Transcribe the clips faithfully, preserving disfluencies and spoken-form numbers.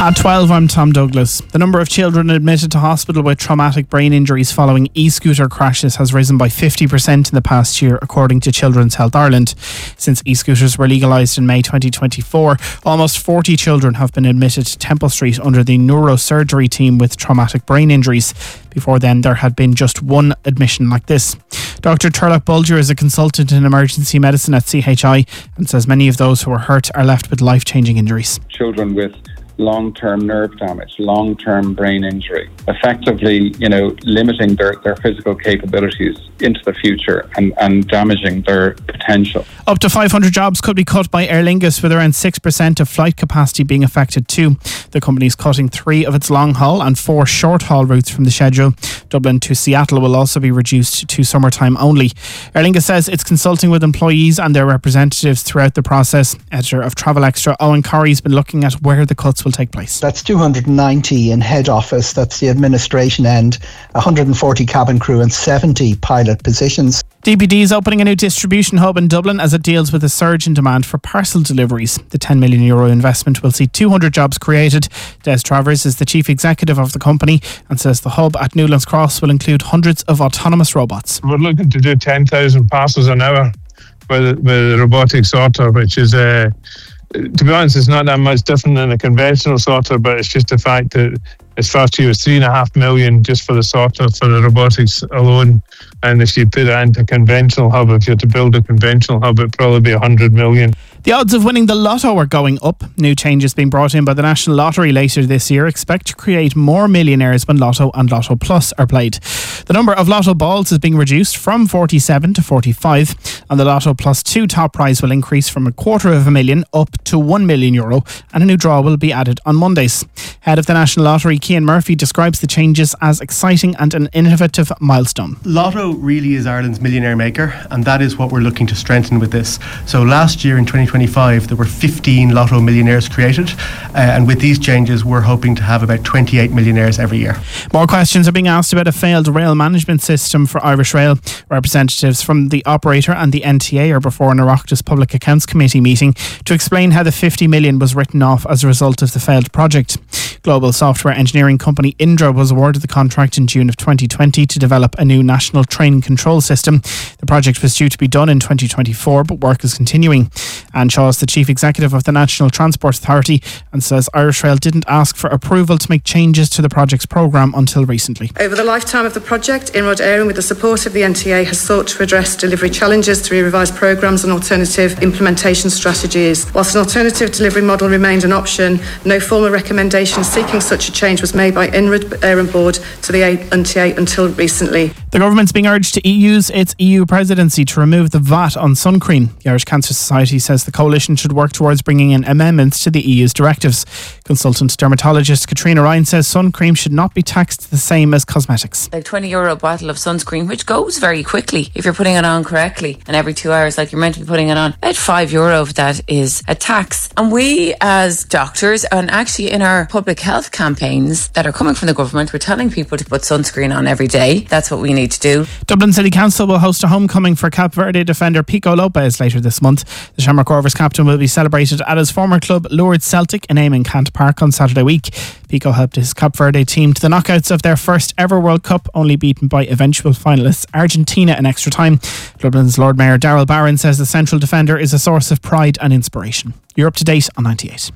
At twelve, I'm Tom Douglas. The number of children admitted to hospital with traumatic brain injuries following e-scooter crashes has risen by fifty percent in the past year, according to Children's Health Ireland. Since e-scooters were legalised in May twenty twenty-four, almost forty children have been admitted to Temple Street under the neurosurgery team with traumatic brain injuries. Before then, there had been just one admission like this. Doctor Turlock Bulger is a consultant in emergency medicine at C H I and says many of those who are hurt are left with life-changing injuries. Children with long-term nerve damage, long-term brain injury, effectively, you know, limiting their, their physical capabilities into the future and, and damaging their potential. Up to five hundred jobs could be cut by Aer Lingus, with around six percent of flight capacity being affected too. The company is cutting three of its long-haul and four short-haul routes from the schedule. Dublin to Seattle will also be reduced to summertime only. Aer Lingus says it's consulting with employees and their representatives throughout the process. Editor of Travel Extra, Owen Corrie, has been looking at where the cuts will take place. That's two hundred ninety in head office, that's the administration end, one hundred forty cabin crew and seventy pilot positions. D P D is opening a new distribution hub in Dublin as it deals with a surge in demand for parcel deliveries. The ten million euro investment will see two hundred jobs created. Des Travers is the chief executive of the company and says the hub at Newlands Cross will include hundreds of autonomous robots. We're looking to do ten thousand parcels an hour with, with a robotic sorter, which is a... Uh, to be honest, it's not that much different than a conventional sorter, but it's just the fact that its first year was three and a half million just for the sorter, for the robotics alone. And if you put it into a conventional hub, if you had to build a conventional hub, it'd probably be one hundred million. The odds of winning the lotto are going up. New changes being brought in by the National Lottery later this year expect to create more millionaires when Lotto and Lotto Plus are played. The number of Lotto balls is being reduced from forty-seven to forty-five, and the Lotto Plus two top prize will increase from a quarter of a million up to one million euro, and a new draw will be added on Mondays. Head of the National Lottery, Cian Murphy, describes the changes as exciting and an innovative milestone. Lotto really is Ireland's millionaire maker, and that is what we're looking to strengthen with this. So last year in twenty twenty-five there were fifteen Lotto millionaires created, uh, and with these changes we're hoping to have about twenty-eight millionaires every year. More questions are being asked about a failed rail management system for Irish Rail. Representatives from the operator and the N T A are before an Oireachtas Public Accounts Committee meeting to explain how the fifty million was written off as a result of the failed project. Global software engineering company Indra was awarded the contract in June of twenty twenty to develop a new national train control system. The project was due to be done in twenty twenty-four, but work is continuing. Anne Shaw is the chief executive of the National Transport Authority and says Irish Rail didn't ask for approval to make changes to the project's programme until recently. Over the lifetime of the project, Inroad Airing, with the support of the N T A, has sought to address delivery challenges through revised programmes and alternative implementation strategies. Whilst an alternative delivery model remained an option, no formal recommendation seeking such a change was made by Inroad Airing Board to the N T A until recently. The government's being urged to use its E U presidency to remove the V A T on sun cream. The Irish Cancer Society says the coalition should work towards bringing in amendments to the E U's directives. Consultant dermatologist Katrina Ryan says sun cream should not be taxed the same as cosmetics. Like twenty euro bottle of sunscreen, which goes very quickly if you're putting it on correctly, and every two hours like you're meant to be putting it on. About five euro of that is a tax. And we as doctors, and actually in our public health campaigns that are coming from the government, we're telling people to put sunscreen on every day. That's what we need to do. Dublin City Council will host a homecoming for Cape Verde defender Pico Lopez later this month. The Shamrock Rovers captain will be celebrated at his former club Lourdes Celtic in Eamon Cant Park on Saturday week. Pico helped his Cape Verde team to the knockouts of their first ever World Cup, only beaten by eventual finalists Argentina in extra time. Dublin's Lord Mayor Darrell Barron says the central defender is a source of pride and inspiration. You're up to date on ninety-eight.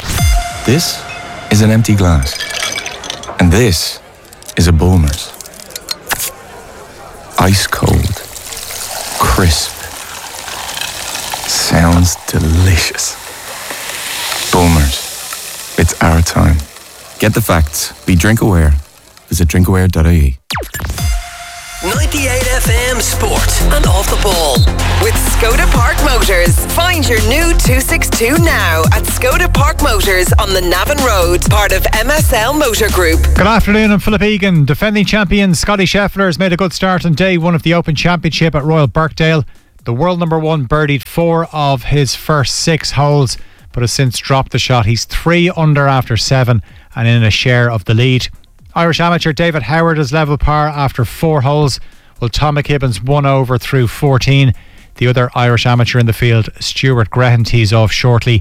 This is an empty glass. And this is a Bulmers. Ice cold. Crisp. Sounds delicious. Bulmers. It's our time. Get the facts. Be drink aware. Visit drinkaware dot I E. ninety-eight F M Sport and Off the Ball with Skoda Park Motors. Find your new two sixty-two now at Skoda Park Motors on the Navan Road, part of M S L Motor Group. Good afternoon, I'm Philip Egan. Defending champion Scotty Scheffler has made a good start on day one of the Open Championship at Royal Birkdale. The world number one birdied four of his first six holes, but has since dropped the shot. He's three under after seven and in a share of the lead. Irish amateur David Howard has level par after four holes, while Tom McKibben's one over through fourteen. The other Irish amateur in the field, Stuart Grehan, tees off shortly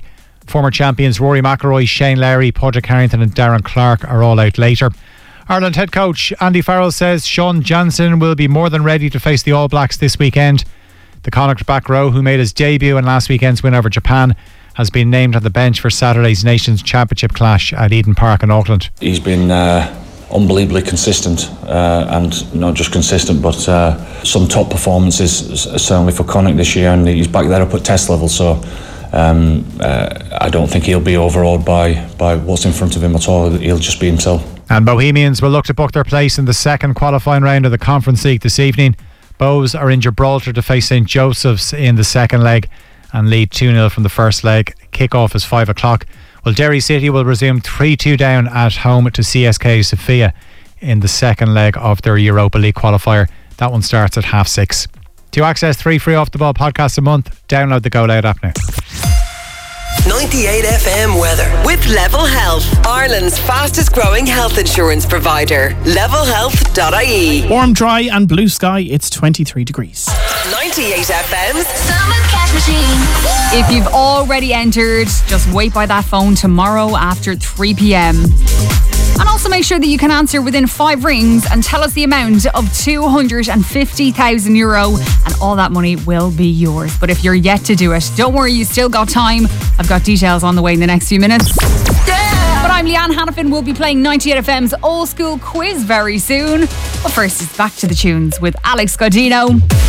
Former champions Rory McIlroy, Shane Lowry, Padraig Harrington and Darren Clarke are all out later. Ireland head coach Andy Farrell says Sean Jansen will be more than ready to face the All Blacks this weekend. The Connacht back row, who made his debut in last weekend's win over Japan, has been named on the bench for Saturday's Nations Championship clash at Eden Park in Auckland. He's been uh, unbelievably consistent, uh, and not just consistent, but uh, some top performances certainly for Connacht this year, and he's back there up at test level. So um, uh, I don't think he'll be overawed by by what's in front of him at all. He'll just be himself. And Bohemians will look to book their place in the second qualifying round of the Conference League this evening. Bows are in Gibraltar to face St Joseph's in the second leg and lead two nil from the first leg. Kick-off is five o'clock. Well, Derry City will resume three two down at home to C S K Sofia in the second leg of their Europa League qualifier. That one starts at half six. To access three free Off The Ball podcasts a month, download the Go Loud app now. ninety-eight F M weather with Level Health, Ireland's fastest growing health insurance provider. level health dot I E. Warm, dry and blue sky. It's twenty-three degrees. ninety-eight F M's Summer Cash Machine. If you've already entered, just wait by that phone tomorrow after three p.m. And also make sure that you can answer within five rings and tell us the amount of two hundred fifty thousand euro, and all that money will be yours. But if you're yet to do it, don't worry, you still got time. I've got details on the way in the next few minutes. Yeah! But I'm Leanne Hannafin. We'll be playing ninety-eight F M's Old School Quiz very soon. But first, it's back to the tunes with Alex Gaudino.